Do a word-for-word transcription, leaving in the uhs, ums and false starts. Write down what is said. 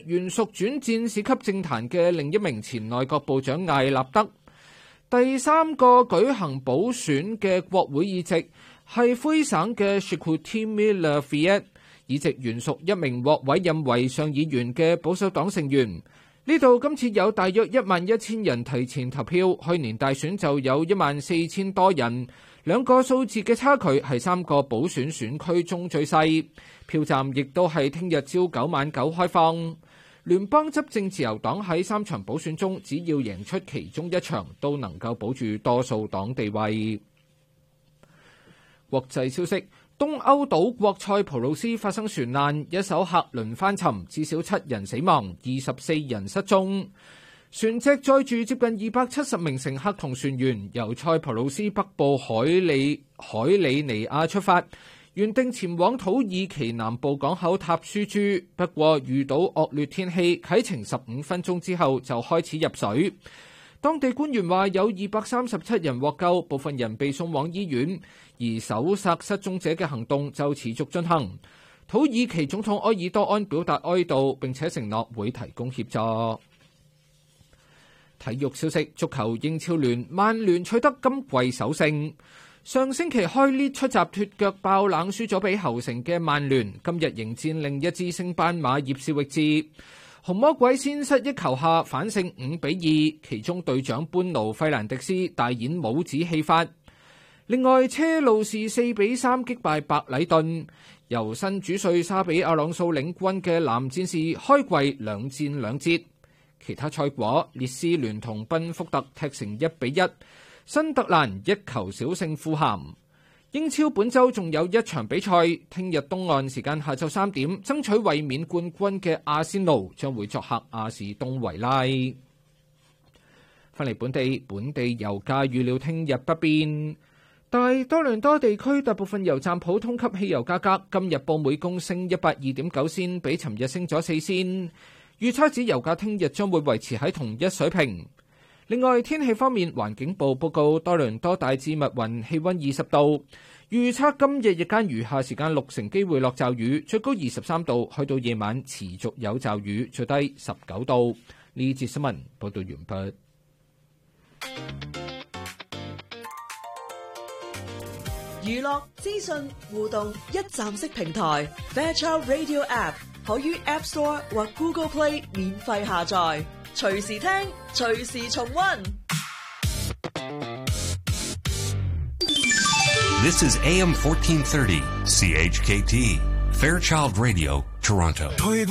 原屬轉戰士級政壇嘅另一名前內閣部長艾納德。第三個舉行補選嘅國會議席係魁省嘅 Chicoutimi Lafayette， 議席原屬一名獲委任為上議員嘅保守黨成員。呢度今次有大約一萬一千人提前投票，去年大選就有一萬四千多人，兩個數字嘅差距係三個補選選區中最細。票站亦都係聽日朝九晚九開放。聯邦執政自由黨喺三場補選中，只要贏出其中一場，都能夠保住多數黨地位。國際消息：東歐島國塞浦路斯發生船難，一艘客輪翻沉，至少七人死亡，二十四人失蹤。船隻載住接近二百七十名乘客同船員，由塞浦路斯北部海里海里尼亞出發，原定前往土耳其南部港口塔舒珠，不過遇到惡劣天氣，啟程十五分鐘之後就開始入水。當地官員話有二百三十七人獲救，部分人被送往醫院，而搜索失蹤者嘅行動就持續進行。土耳其總統埃爾多安表達哀悼，並且承諾會提供協助。體育消息：足球英超聯，曼聯取得今季首勝。上星期開列出閘脫腳爆冷輸咗俾侯城嘅曼聯，今日迎戰另一支升班馬葉士域治。紅魔鬼先失一球下反勝五比二，其中隊長班奴費蘭迪斯大演帽子戲法。另外，車路士四比三擊敗白禮頓，由新主帥沙比阿朗素領軍嘅藍戰士開季兩戰兩捷。其他賽果，列斯聯同賓福特踢成一比一，新特蘭一球小勝富咸。英超本周仲有一場比賽，聽日東岸時間下晝三點，爭取衛冕冠軍嘅阿仙奴將會作客阿士東維拉。翻嚟本地，本地油價預料聽日不變，但係多倫多地區大部分油站普通級汽油價格今日報每公升一百二點九仙，比尋日升咗四仙。預測指油價聽日將會維持喺同一水平。另外，天氣方面，環境部報告多倫多大致密雲，氣溫二十度。預測今日日間餘下時間六成機會落驟雨，最高二十三度，去到夜晚持續有驟雨，最低十九度。呢節新聞報道完畢。 娛樂資訊互動一站式平台 Fairchild Radio App 可於 App Store 或 Google Play 免費下載，隨時聽，隨時重溫。 This is A M fourteen thirty C H K T Fairchild Radio Toronto。